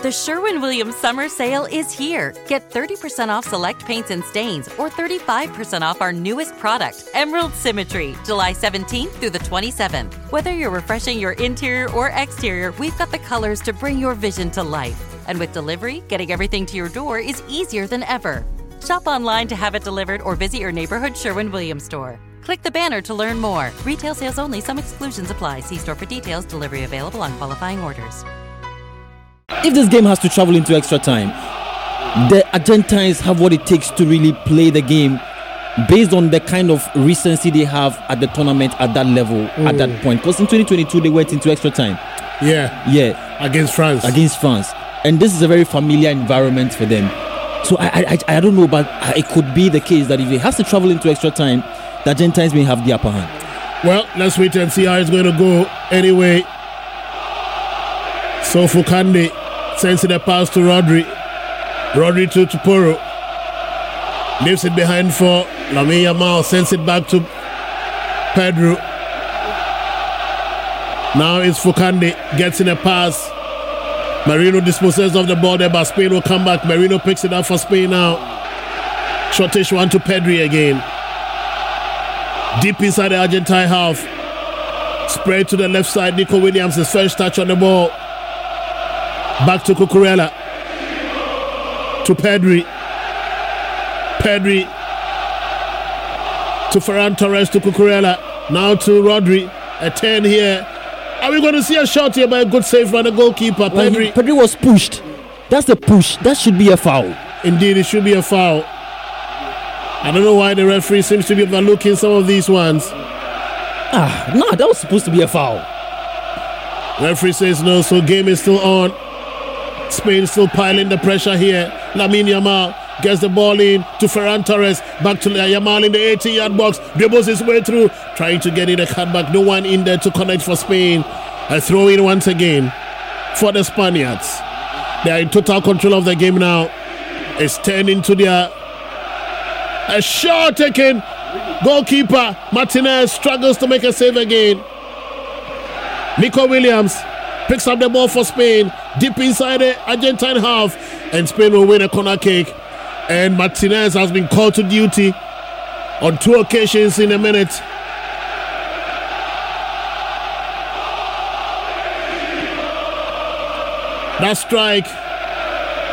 The Sherwin-Williams Summer Sale is here. Get 30% off select paints and stains or 35% off our newest product, Emerald Symmetry, July 17th through the 27th. Whether you're refreshing your interior or exterior, we've got the colors to bring your vision to life. And with delivery, getting everything to your door is easier than ever. Shop online to have it delivered or visit your neighborhood Sherwin-Williams store. Click the banner to learn more. Retail sales only. Some exclusions apply. See store for details. Delivery available on qualifying orders. If this game has to travel into extra time, the Argentines have what it takes to really play the game based on the kind of recency they have at the tournament at that level, at that point. Because in 2022, they went into extra time. Yeah. Against France. And this is a very familiar environment for them. So I don't know, but it could be the case that if it has to travel into extra time, the Argentines may have the upper hand. Well, let's wait and see how it's going to go. Anyway, so Fukande sends it a pass to Rodri. Rodri to Tuporo. Leaves it behind for Lamine Yamal. Sends it back to Pedro. Now it's Fukande. Gets in a pass. Marino disposes of the ball there, but Spain will come back. Marino picks it up for Spain now. Shortish one to Pedri again. Deep inside the Argentine half. Spray to the left side. Nico Williams, his first touch on the ball. Back to Cucurella. To Pedri. Pedri. To Ferran Torres to Cucurella. Now to Rodri. A 10 here. Are we going to see a shot here by a good save from the goalkeeper, Pedri? Pedri was pushed. That's the push. That should be a foul. Indeed, it should be a foul. I don't know why the referee seems to be overlooking some of these ones. No, that was supposed to be a foul. Referee says no, so game is still on. Spain still piling the pressure here. Lamine Yamal gets the ball in to Ferran Torres. Back to Yamal in the 18-yard box. Dribbles his way through. Trying to get in a cutback. No one in there to connect for Spain. A throw in once again for the Spaniards. They are in total control of the game now. It's turned into their... A shot taken. Goalkeeper Martinez struggles to make a save again. Nico Williams picks up the ball for Spain. Deep inside the Argentine half. And Spain will win a corner kick. And Martinez has been called to duty on 2 occasions in a minute. That strike